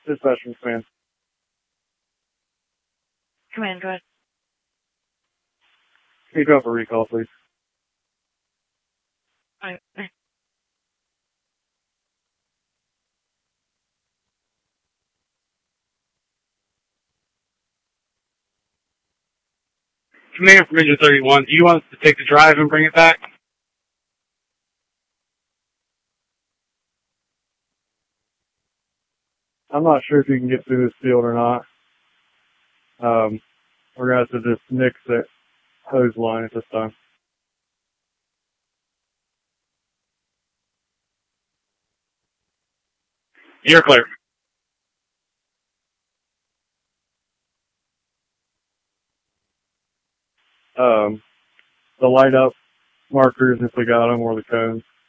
Dispatch from command. Command, go ahead. Can you drop a recall, please? Alright. Command from Engine 31, do you want us to take the drive and bring it back? I'm not sure if you can get through this field or not. We're going to have to just nix that hose line at this time. You're clear. The light up markers, if we got them, or the cones.